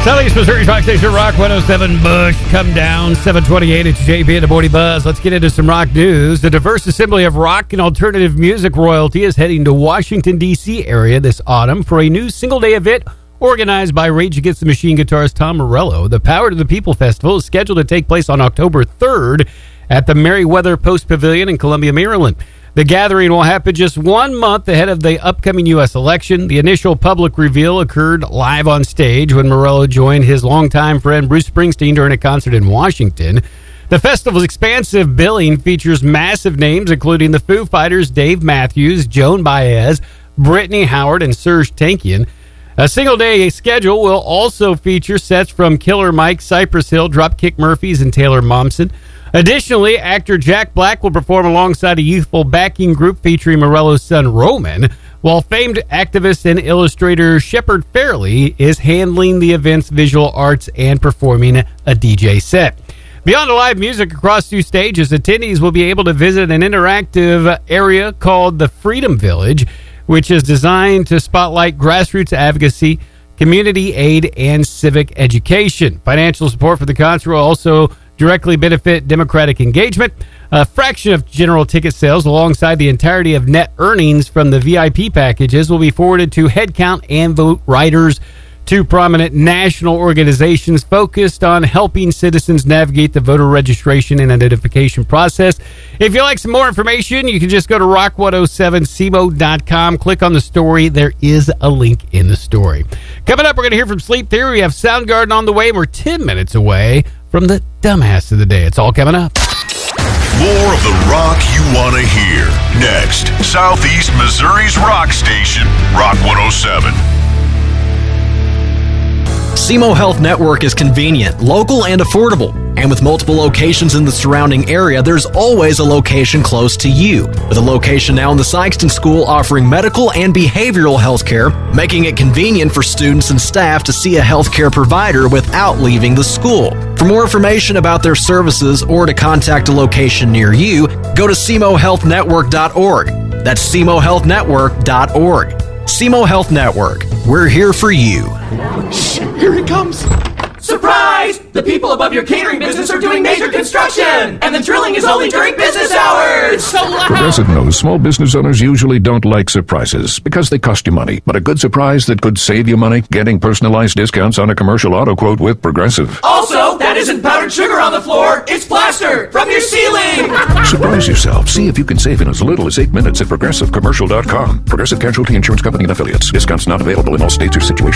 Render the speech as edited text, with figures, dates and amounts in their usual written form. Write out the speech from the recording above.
Southeast Missouri's Rock Station, Rock 107. Bush, come down, 728. It's JP and the Morning Buzz. Let's get into some rock news. The Diverse Assembly of Rock and Alternative Music Royalty is heading to Washington, D.C. area this autumn for a new single-day event organized by Rage Against the Machine guitarist Tom Morello. The Power to the People Festival is scheduled to take place on October 3rd at the Merriweather Post Pavilion in Columbia, Maryland. The gathering will happen just 1 month ahead of the upcoming U.S. election. The initial public reveal occurred live on stage when Morello joined his longtime friend Bruce Springsteen during a concert in Washington. The festival's expansive billing features massive names, including the Foo Fighters, Dave Matthews, Joan Baez, Brittany Howard, and Serj Tankian. A single-day schedule will also feature sets from Killer Mike, Cypress Hill, Dropkick Murphys, and Taylor Momsen. Additionally, actor Jack Black will perform alongside a youthful backing group featuring Morello's son Roman, while famed activist and illustrator Shepard Fairley is handling the event's visual arts and performing a DJ set. Beyond the live music across 2 stages, attendees will be able to visit an interactive area called the Freedom Village, which is designed to spotlight grassroots advocacy, community aid, and civic education. Financial support for the concert will also directly benefit Democratic engagement. A fraction of general ticket sales, alongside the entirety of net earnings from the VIP packages, will be forwarded to headcount and vote writers, 2 prominent national organizations focused on helping citizens navigate the voter registration and identification process. If you'd like some more information, you can just go to rock107cmo.com. Click on the story. There is a link in the story. Coming up, we're going to hear from Sleep Theory. We have Soundgarden on the way, and we're 10 minutes away from the dumbass of the day. It's all coming up. More of the rock you want to hear. Next, Southeast Missouri's rock station, Rock 107. SEMO Health Network is convenient, local, and affordable. And with multiple locations in the surrounding area, there's always a location close to you. With a location now in the Sykeston School offering medical and behavioral health care, making it convenient for students and staff to see a healthcare provider without leaving the school. For more information about their services or to contact a location near you, go to SEMOHealthNetwork.org. That's SEMOHealthNetwork.org. SEMO Health Network. We're here for you. Shh, here he comes. Surprise! The people above your catering business are doing major construction, and the drilling is only during business hours. It's so loud. Progressive knows small business owners usually don't like surprises because they cost you money. But a good surprise that could save you money? Getting personalized discounts on a commercial auto quote with Progressive. Also, that isn't powdered sugar on the floor. It's plaster from your ceiling. Surprise yourself. See if you can save in as little as 8 minutes at ProgressiveCommercial.com. Progressive Casualty Insurance Company and Affiliates. Discounts not available in all states or situations.